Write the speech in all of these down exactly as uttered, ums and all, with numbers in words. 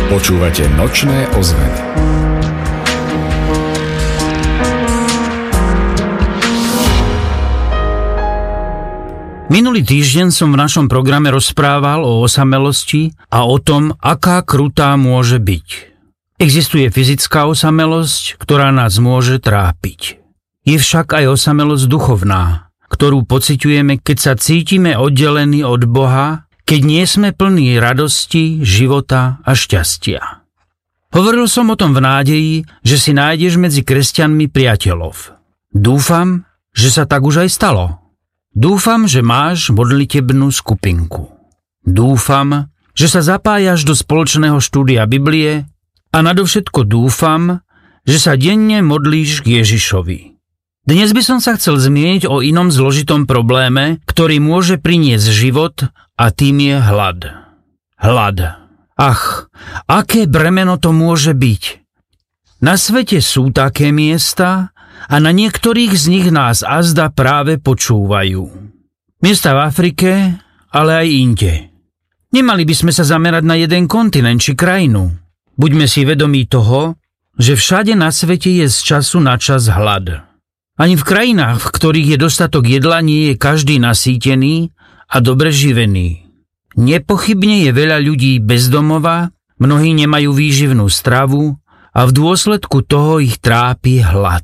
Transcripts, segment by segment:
Počúvate Nočné ozveny. Minulý týždeň som v našom programe rozprával o osamelosti a o tom, aká krutá môže byť. Existuje fyzická osamelosť, ktorá nás môže trápiť. Je však aj osamelosť duchovná, ktorú pociťujeme, keď sa cítime oddelení od Boha, keď nie sme plní radosti, života a šťastia. Hovoril som o tom v nádeji, že si nájdeš medzi kresťanmi priateľov. Dúfam, že sa tak už aj stalo. Dúfam, že máš modlitebnú skupinku. Dúfam, že sa zapájaš do spoločného štúdia Biblie a nadovšetko dúfam, že sa denne modlíš k Ježišovi. Dnes by som sa chcel zmieniť o inom zložitom probléme, ktorý môže priniesť život, a tým je hlad. Hlad. Ach, aké bremeno to môže byť. Na svete sú také miesta a na niektorých z nich nás azda práve počúvajú. Miesta v Afrike, ale aj inde. Nemali by sme sa zamerať na jeden kontinent či krajinu. Buďme si vedomí toho, že všade na svete je z času na čas hlad. Ani v krajinách, v ktorých je dostatok jedla, nie je každý nasýtený a dobre živený. Nepochybne je veľa ľudí bez domova, mnohí nemajú výživnú stravu a v dôsledku toho ich trápi hlad.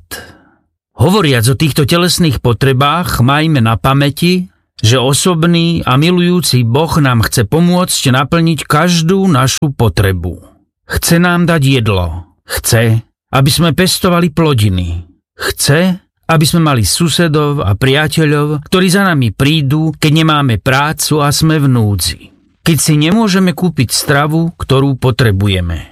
Hovoriac o týchto telesných potrebách, majme na pamäti, že osobný a milujúci Boh nám chce pomôcť naplniť každú našu potrebu. Chce nám dať jedlo. Chce, aby sme pestovali plodiny. Chce, aby sme mali susedov a priateľov, ktorí za nami prídu, keď nemáme prácu a sme v núdzi. Keď si nemôžeme kúpiť stravu, ktorú potrebujeme.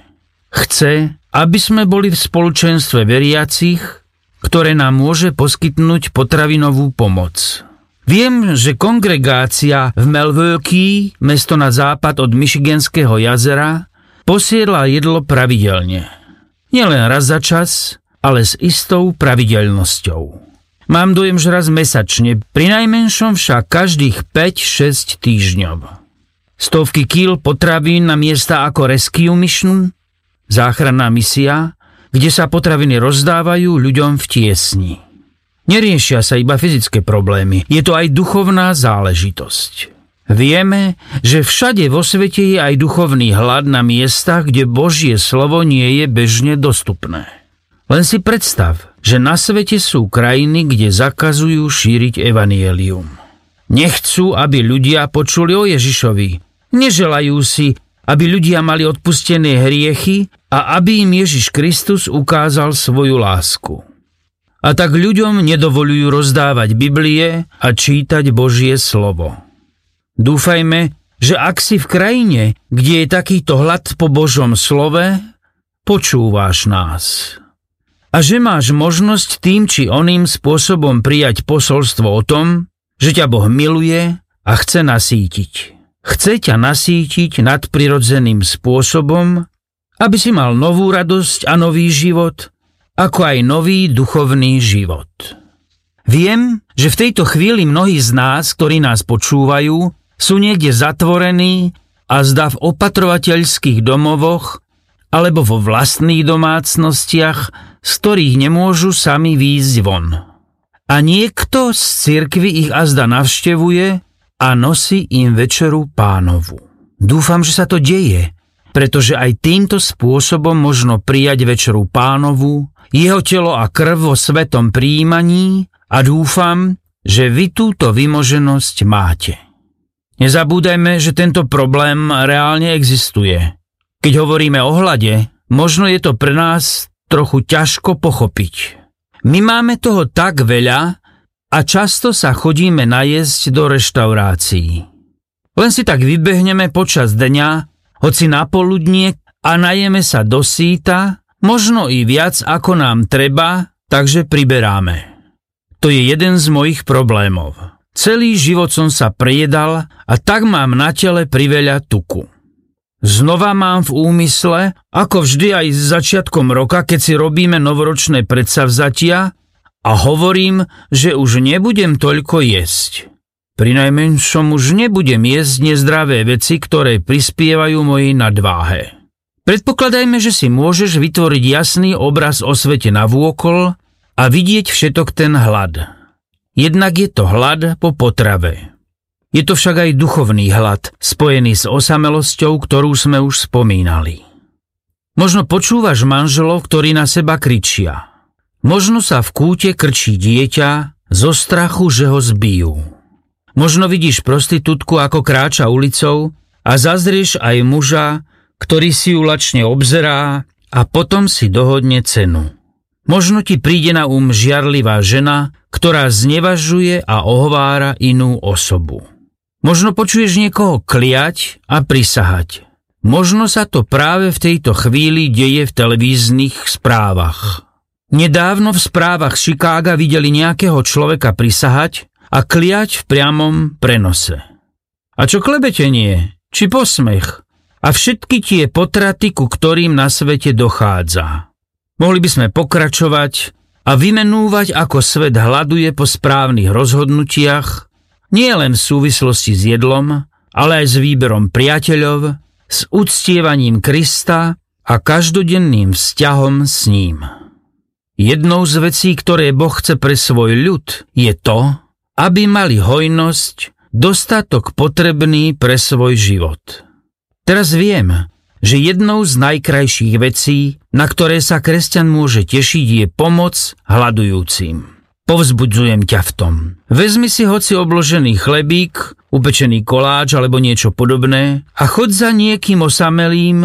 Chce, aby sme boli v spoločenstve veriacich, ktoré nám môže poskytnúť potravinovú pomoc. Viem, že kongregácia v Milwaukee, mesto na západ od Michiganského jazera, posiela jedlo pravidelne. Nielen raz za čas, ale s istou pravidelnosťou. Mám dojem, že raz mesačne, prinajmenšom však každých päť šesť týždňov. Stovky kíl potravín na miesta ako Rescue Mission, záchranná misia, kde sa potraviny rozdávajú ľuďom v tiesni. Neriešia sa iba fyzické problémy, je to aj duchovná záležitosť. Vieme, že všade vo svete je aj duchovný hlad na miestach, kde Božie slovo nie je bežne dostupné. Len si predstav, že na svete sú krajiny, kde zakazujú šíriť evanjelium. Nechcú, aby ľudia počuli o Ježišovi. Neželajú si, aby ľudia mali odpustené hriechy a aby im Ježiš Kristus ukázal svoju lásku. A tak ľuďom nedovolujú rozdávať Biblie a čítať Božie slovo. Dúfajme, že ak si v krajine, kde je takýto hlad po Božom slove, počúvaš nás. A že máš možnosť tým či oným spôsobom prijať posolstvo o tom, že ťa Boh miluje a chce nasýtiť. Chce ťa nasýtiť nadprirodzeným spôsobom, aby si mal novú radosť a nový život, ako aj nový duchovný život. Viem, že v tejto chvíli mnohí z nás, ktorí nás počúvajú, sú niekde zatvorení a zdá v opatrovateľských domovoch alebo vo vlastných domácnostiach, z ktorých nemôžu sami výjsť von. A niekto z cirkvi ich azda navštevuje a nosí im večeru Pánovu. Dúfam, že sa to deje, pretože aj týmto spôsobom možno prijať večeru Pánovu, jeho telo a krv vo svetom prijímaní a dúfam, že vy túto vymoženosť máte. Nezabúdajme, že tento problém reálne existuje. Keď hovoríme o hlade, možno je to pre nás trochu ťažko pochopiť. My máme toho tak veľa a často sa chodíme najesť do reštaurácií. Len si tak vybehneme počas dňa, hoci na poludnie a najeme sa do síta, možno i viac ako nám treba, takže priberáme. To je jeden z mojich problémov. Celý život som sa prejedal a tak mám na tele priveľa tuku. Znova mám v úmysle, ako vždy aj s začiatkom roka, keď si robíme novoročné predsavzatia a hovorím, že už nebudem toľko jesť. Prinajmenšom už nebudem jesť nezdravé veci, ktoré prispievajú mojej nadváhe. Predpokladajme, že si môžeš vytvoriť jasný obraz o svete navôkol a vidieť všetok ten hlad. Jednak je to hlad po potrave. Je to však aj duchovný hlad, spojený s osamelosťou, ktorú sme už spomínali. Možno počúvaš manželov, ktorí na seba kričia. Možno sa v kúte krčí dieťa zo strachu, že ho zbijú. Možno vidíš prostitútku, ako kráča ulicou a zazrieš aj muža, ktorý si ju lačne obzerá a potom si dohodne cenu. Možno ti príde na um žiarlivá žena, ktorá znevažuje a ohovára inú osobu. Možno počuješ niekoho kliať a prisahať. Možno sa to práve v tejto chvíli deje v televíznych správach. Nedávno v správach Chicaga videli nejakého človeka prisahať a kliať v priamom prenose. A čo klebetenie, či posmech a všetky tie potraty, ku ktorým na svete dochádza. Mohli by sme pokračovať a vymenúvať, ako svet hladuje po správnych rozhodnutiach, nie len v súvislosti s jedlom, ale aj s výberom priateľov, s uctievaním Krista a každodenným vzťahom s ním. Jednou z vecí, ktoré Boh chce pre svoj ľud, je to, aby mali hojnosť, dostatok potrebný pre svoj život. Teraz viem, že jednou z najkrajších vecí, na ktoré sa kresťan môže tešiť, je pomoc hladujúcim. Povzbudzujem ťa v tom. Vezmi si hoci obložený chlebík, upečený koláč alebo niečo podobné a choď za niekým osamelým,